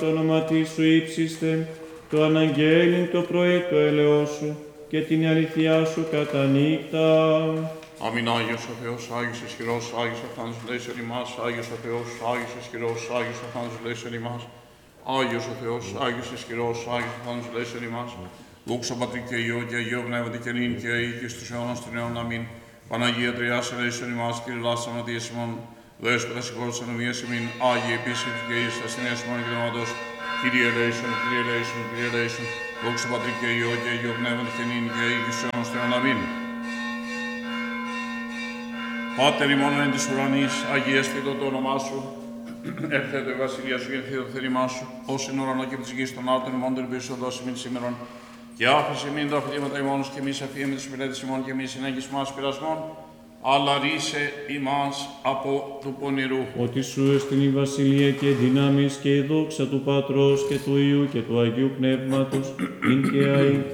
Το όνομα σου ύψιστε, το αναγγέλιν το πρωί το έλεος σου και την αληθειά σου κατά νύχτα. Αμήν Άγιος ο Θεός, Άγιος ισχυρός, Άγιος αυτάνος λέησον ημάς, Άγιος ο Θεός, Άγιος ισχυρός, Άγιος αυτάνος λέησον ημάς. Άγιος ο Θεός, Άγιος ισχυρός, Άγιος αυτάνος λέησον ημάς. Δόξα Πατρί και Υιό και Αγίο Πνεύματι και νυν και αεί και στους αιώνας των αιώνων. Αμήν. Παναγία Τριάς ελέησον ημάς, Κύριε λάστρα ματίας ημών. Δέσποτα συγχώρησαν ομοίας ημίν, Άγιε επίσης και εις ασθενείας ημών και πνεύματος. Κύριε ελέησον, Κύριε ελέησον, Κύριε ελέησον. Δόξα Πατρί και Υιό και Αγίο Πνεύματι και νυν και αεί και στους αιώνας των αιώνων. Αμήν. Πάτερ ημών εν της ουρανής, αγιασθήτω το όνομά σου. Έρθετε η βασιλεία σου, γεννηθήτω το θέλημά σου. Ως εν ουρανό και της γης των άρτων ημών των επίσης δώσει μην σήμερον. Και άφησε μην τα αφητήματα ημών και εμείς αφιέμε τις πειρέτες ημών και εμείς συνέγγις μας πειρασμών. Αλλά ρίσε ημάς από του πονηρού. Ότι σου εστιν η βασιλεία και η δύναμις και η δόξα του Πατρός και του Υιού και του Αγίου Πνεύματος, ειν και αεί